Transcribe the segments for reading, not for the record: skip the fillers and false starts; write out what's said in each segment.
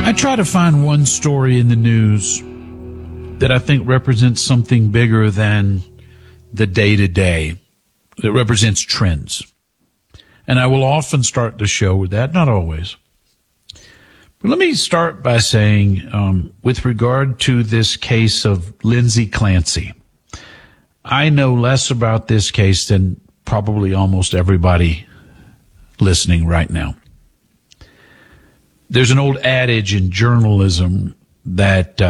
I try to find one story in the news that I think represents something bigger than the day-to-day, that represents trends. And I will often start the show with that, not always. But let me start by saying, with regard to this case of Lindsay Clancy, I know less about this case than probably almost everybody listening right now. There's an old adage in journalism that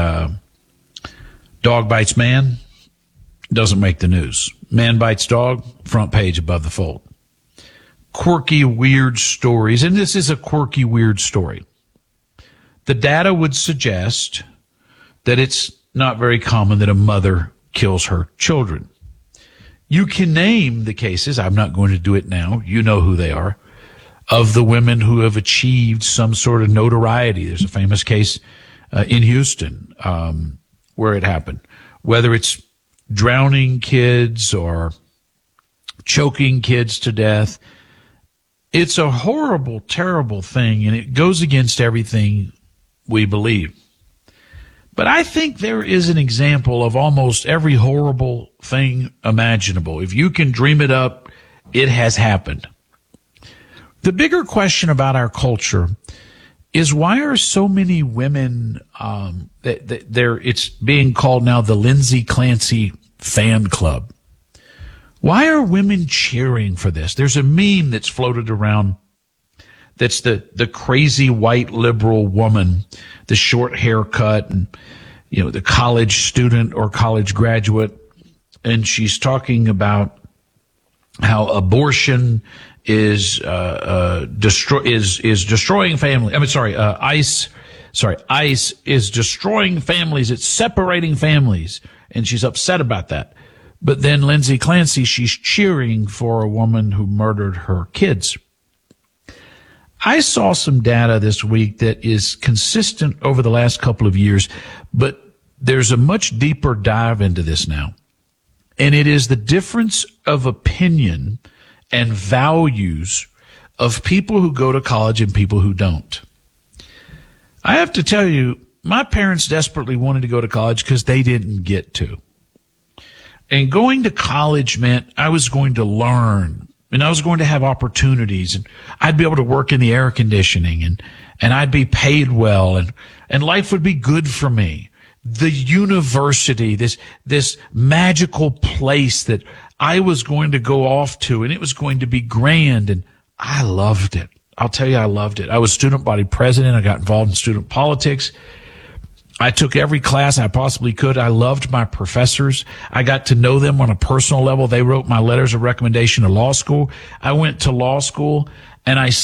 dog bites man, doesn't make the news. Man bites dog, front page above the fold. Quirky, weird stories, and this is a quirky, weird story. The data would suggest that it's not very common that a mother kills her children. You can name the cases. I'm not going to do it now. You know who they are. Of the women who have achieved some sort of notoriety. There's a famous case in Houston where it happened. Whether it's drowning kids or choking kids to death, it's a horrible, terrible thing, and it goes against everything we believe. But I think there is an example of almost every horrible thing imaginable. If you can dream it up, it has happened. The bigger question about our culture is, why are so many women, it's being called now the Lindsay Clancy fan club. Why are women cheering for this? There's a meme that's floated around that's the crazy white liberal woman, the short haircut and, the college student or college graduate. And she's talking about how abortion is destroying family. ICE is destroying families. It's separating families. And she's upset about that. But then Lindsay Clancy, she's cheering for a woman who murdered her kids. I saw some data this week that is consistent over the last couple of years, but there's a much deeper dive into this now. And it is the difference of opinion and values of people who go to college and people who don't. I have to tell you, my parents desperately wanted to go to college because they didn't get to. And going to college meant I was going to learn, and I was going to have opportunities, and I'd be able to work in the air conditioning, and I'd be paid well, and life would be good for me. The university, this magical place that I was going to go off to, and it was going to be grand, and I loved it. I'll tell you, I loved it. I was student body president. I got involved in student politics. I took every class I possibly could. I loved my professors. I got to know them on a personal level. They wrote my letters of recommendation to law school. I went to law school, and I